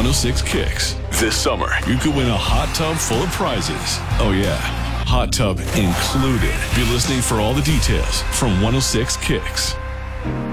106 Kicks. This summer, you could win a hot tub full of prizes. Oh yeah, hot tub included. Be listening for all the details from 106 Kicks.